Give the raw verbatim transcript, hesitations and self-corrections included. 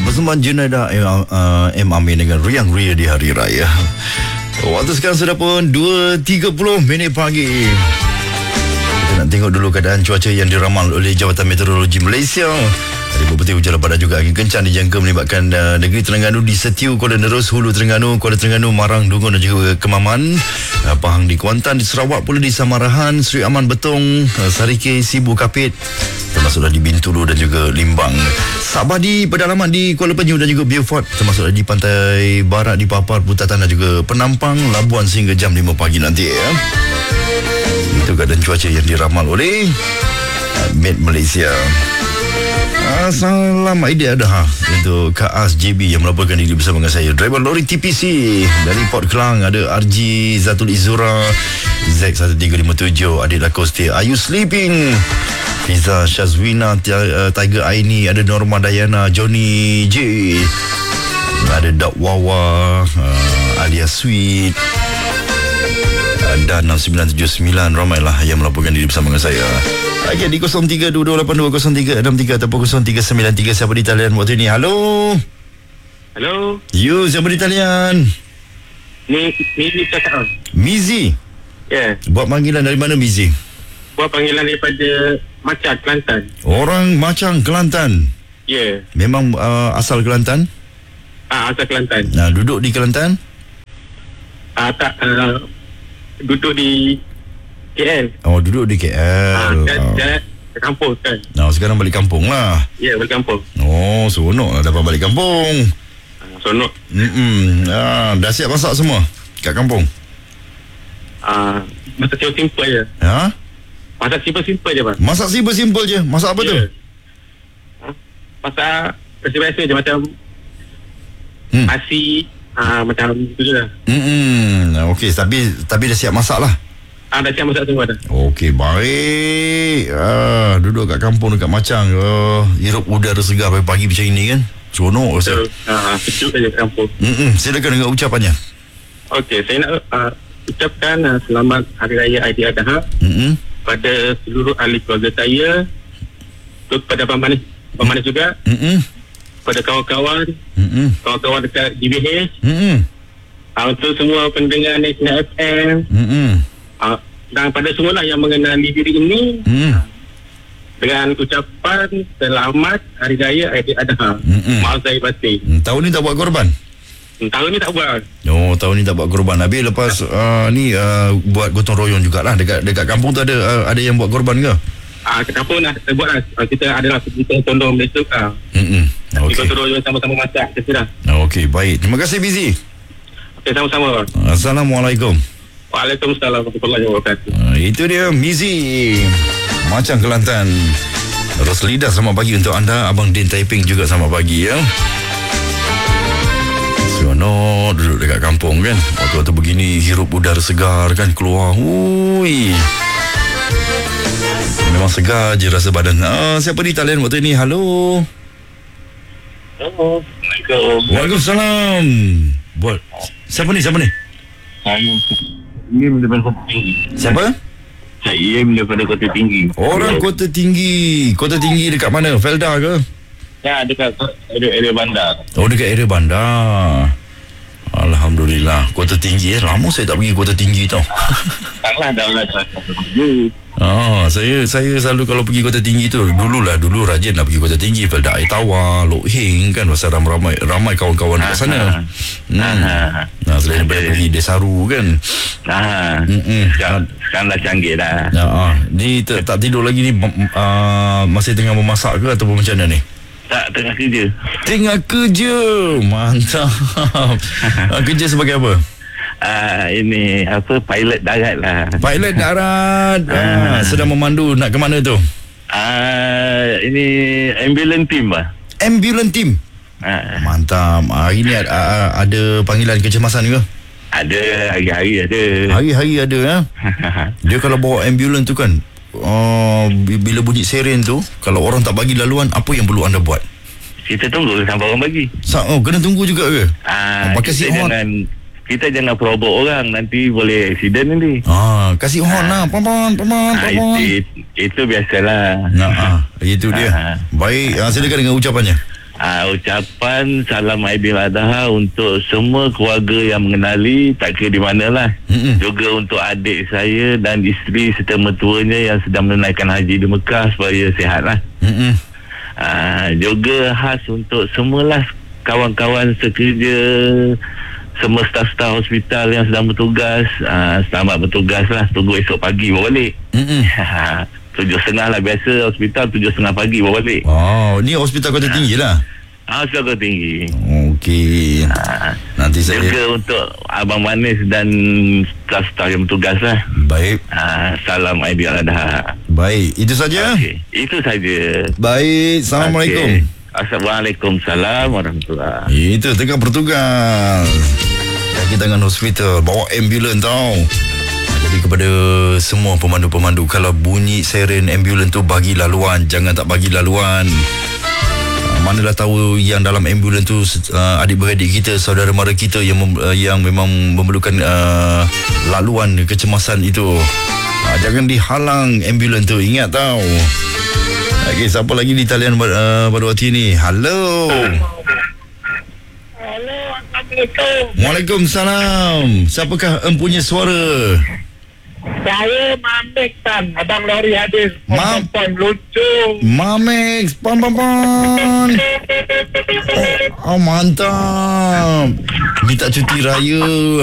Persembahan Junaida uh, M. Amin dengan Riang Ria di Hari Raya. Waktu sekarang sudah pun dua tiga puluh minit pagi. Kita nak tengok dulu keadaan cuaca yang diramal oleh Jabatan Meteorologi Malaysia. Hari berpeti hujan lebat dan juga angin kencang dijangka melibatkan uh, negeri Terengganu di Setiu, Kuala Nerus, Hulu Terengganu, Kuala Terengganu, Marang, Dungun dan juga Kemaman. uh, Pahang di Kuantan, di Sarawak pula di Samarahan, Seri Aman, Betong, uh, Sarike, Sibu, Kapit, termasuklah di Bintulu dan juga Limbang. Sabah di pedalaman di Kuala Penyu dan juga Beaufort, termasuklah di pantai barat di Papar, Putatan dan juga Penampang, Labuan sehingga jam lima pagi nanti ya. Itu keadaan cuaca yang diramal oleh uh, Met Malaysia. Ah, salam idea dah ha, untuk Kak As J B yang melaporkan diri bersama dengan saya. Driver lori T P C dari Port Klang ada R G Zatul Izura, Z satu tiga lima tujuh, Adik Lakoste, Are You Sleeping? Fiza Syazwina, Tiger Aini, ada Norma Dayana, Johnny J, ada Dak Wawa, uh, alias Sweet, dan enam sembilan tujuh sembilan. Ramailah yang melaporkan diri bersama dengan saya. Okey, di kosong tiga dua dua lapan dua kosong tiga enam tiga ataupun kosong tiga sembilan tiga. Siapa di talian waktu ini? Halo. Halo. You, siapa di talian? Ni Mizi cakap. Mizi. Ya. Yeah. Buat panggilan dari mana Mizi? Buat panggilan daripada Macang, Kelantan. Orang Macang, Kelantan. Ya. Yeah. Memang uh, asal Kelantan? Ah, asal Kelantan. Nah, duduk di Kelantan? Ah, tak. Uh, duduk di K L. Oh, duduk di K L. Ah, dan, oh. dan ke kampung kan. Nah, sekarang balik kampung lah. Ya, yeah, balik kampung. Oh, seronok lah dapat balik kampung. Ah, seronok. Mm-mm. Ah, dah siap masak semua kat kampung? Ah, masak simple je. Ha? Masak simple-simple je, Bang. Masak simple-simple je. Masak apa yeah. tu? Ah, masak biasa-biasa je macam hmm. nasi, ah, macam tu je lah. Hmm. Okey, tapi tapi dah siap masak lah. Ah, dah siap masak semua dah. Okey, baik. Ah, duduk kat kampung dekat Macang. Oh, hirup udara segar pagi-pagi macam ini kan. Seronok rasa. So, ah, sejuk saja kat kampung. Hmm. Silakan dengan ucapannya. Okey, saya nak uh, ucapkan uh, selamat Hari Raya Aidiladha Hmm. pada seluruh ahli keluarga saya, kepada Abang Manis, Abang Manis juga, Hmm. pada kawan-kawan, Hmm. kawan-kawan dekat D B H, Hmm. uh, untuk semua pendengar National F M, Hmm. uh, dan pada semualah yang mengenali diri ini, Hmm. dengan ucapan selamat Hari Raya Aidiladha. Mm-mm. Maaf saya batin. Hmm, tahun ni tak buat korban? Tahun ni tak buat. Oh, tahun ni tak buat korban. Habis lepas uh, ni uh, buat gotong royong jugalah dekat dekat kampung tu ada uh, ada yang buat korban ke? Ah, uh, kat kampung nak kita buat lah. Uh, kita adalah kita tolong Malaysia ah. Hmm. Okey. Kita gotong royong sama-sama masak kita dah. Okey, baik. Terima kasih Bizi. Okey, sama-sama. Assalamualaikum. Waalaikumsalam warahmatullahi wabarakatuh. Uh, itu dia Mizi Macang, Kelantan. Roslidah, selamat pagi untuk anda. Abang Din Taiping juga selamat pagi ya. Seronok duduk dekat kampung kan. Waktu-waktu begini hirup udara segar kan, keluar. Hui. Memang segar je rasa badan. Ah, siapa di talian waktu ini? Halo. Halo. Assalamualaikum. Waalaikumsalam. Buat siapa ni? Siapa ni? Saya Im daripada Kota Tinggi. Siapa? Saya Im daripada Kota Tinggi. Orang Kota Tinggi. Kota Tinggi dekat mana? Felda ke? Ya, dekat area bandar. Oh, dekat area bandar. Alhamdulillah. Kota Tinggi eh. Lama saya tak pergi Kota Tinggi tau. Taklah dah lah. Ah, saya saya selalu kalau pergi Kota Tinggi tu, dululah dulu rajin nak pergi Kota Tinggi, Felda Air Tawar, Lok Hing kan, pasal ramai ramai kawan-kawan dekat sana. Hmm. Nah, selain daripada pergi Desaru kan. Ah. Hmm. Sekarang dah canggih dah. Ya, ah. Ni tak, tak tidur lagi ni, uh, masih tengah memasak ke ataupun macam mana ni? Tak, tengah kerja. Tengah kerja. Mantap. Kerja sebagai apa? Ah, ini apa, pilot darat lah. Pilot darat. ah, Sedang memandu nak ke mana tu? Ah, ini ambulance team lah. Ambulance team. Ah. Mantap. Hari ni ada, ada panggilan kecemasan ke? Ada, hari-hari ada. Hari-hari ada ya. Dia kalau bawa ambulans tu kan, uh, bila bunyi siren tu, kalau orang tak bagi laluan, apa yang perlu anda buat? Kita tunggu sampai orang bagi. Sa- oh, kena tunggu juga ke? Ah, pakai si horn. jangan, kita jangan perobok orang, nanti boleh accident nanti. Ah, kasih horn lah. Pam-pam, pam-pam, Ah, pam-pam. itu, itu biasalah. Nah, ah, itu dia. Ah. Baik, ah, silakan dengan ucapannya. Uh, ucapan salam Aidiladha untuk semua keluarga yang mengenali, tak kira di mana lah. Mm-mm. Juga untuk adik saya dan isteri serta mertuanya yang sedang menunaikan haji di Mekah supaya sihat lah. Uh, juga khas untuk semualah kawan-kawan sekerja, semua staf-staf hospital yang sedang bertugas. Uh, selamat bertugas lah. Tunggu esok pagi bawa balik. Tujuh setengah lah biasa hospital, tujuh setengah pagi bawa balik. Oh, ni hospital Kota uh, Tinggi lah. Ah, hospital Kota Tinggi. Okey. Uh, Nanti saya juga untuk Abang Manis dan staf-staf yang bertugas lah. Baik. Uh, salam Aidiladha. Baik, itu saja. Okay. Itu saja. Baik, Assalamualaikum. Okay. Assalamualaikum warahmatullahi. Itu tengah bertugas kaki tangan hospital, bawa ambulans tau. Jadi kepada semua pemandu-pemandu, kalau bunyi siren ambulans tu bagi laluan, jangan tak bagi laluan. uh, Manalah tahu yang dalam ambulans tu uh, adik-beradik kita, saudara mara kita yang mem, uh, yang memang memerlukan uh, laluan kecemasan itu. uh, Jangan dihalang ambulans tu, ingat tau. Okey, siapa lagi di talian uh, pada waktu ini? Halo. Halo, Assalamualaikum. Waalaikumsalam. Siapakah empunya suara? Saya Mamek Tan, Abang Lori Hadis. Mam- Pon lucu. Mamex, pam pam pam. Oh, oh mantap. Minta cuti raya.